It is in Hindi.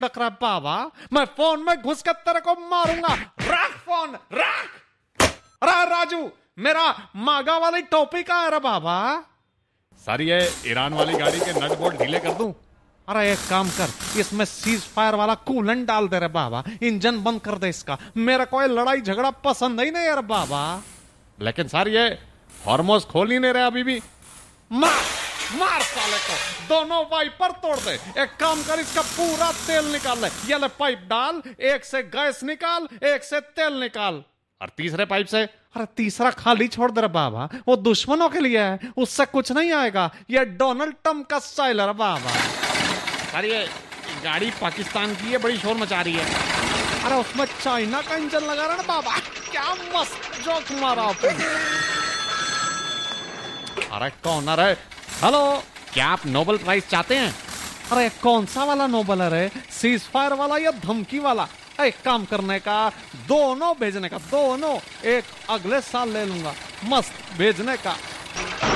टक रहा है बाबा, मैं फोन में घुस कर तेरे को मारूंगा। रख फोन रख। अरे राजू, मेरा मागा वाली टोपी कहाँ है रे बाबा? सर ये ईरान वाली गाड़ी के नट बोल्ट ढीले कर दूं? अरे एक काम कर, इसमें सीज फायर वाला कूलेंट डाल दे रे बाबा, इंजन बंद कर दे इसका। मेरा कोई लड़ाई झगड़ा पसंद ही नहीं यार बाबा। लेकिन सर ये हॉर्मोस खोल ही नहीं रहे अभी भी। मार मार साले को, दोनों वाइपर तोड़ दे। एक काम कर, इसका पूरा तेल निकाल ले। ये ले पाइप डाल, एक से गैस निकाल, एक से तेल निकाल, और तीसरे पाइप से। अरे तीसरा खाली छोड़ दे रे बाबा, वो दुश्मनों के लिए है, उससे कुछ नहीं आएगा। ये डोनाल्ड ट्रंप का स्टाइल है बाबा। अरे ये गाड़ी पाकिस्तान की है, बड़ी शोर मचा रही है। अरे उसमें चाइना का इंजन लगा रहा ना बाबा, क्या मस्त जोक मारा आपने। अरे कौन है रे? हेलो, क्या आप नोबेल प्राइज चाहते हैं? अरे कौन सा वाला नोबेल है रे, सीज फायर वाला या धमकी वाला? एक काम करने का, दोनों भेजने का, दोनों। एक अगले साल ले लूंगा, मस्त भेजने का।